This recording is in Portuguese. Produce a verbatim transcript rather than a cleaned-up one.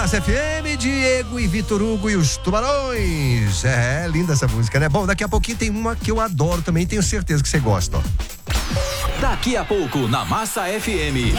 Massa F M, Diego e Vitor Hugo e os Tubarões. É, linda essa música, né? Bom, daqui a pouquinho tem uma que eu adoro também, tenho certeza que você gosta, ó. Daqui a pouco, na Massa F M.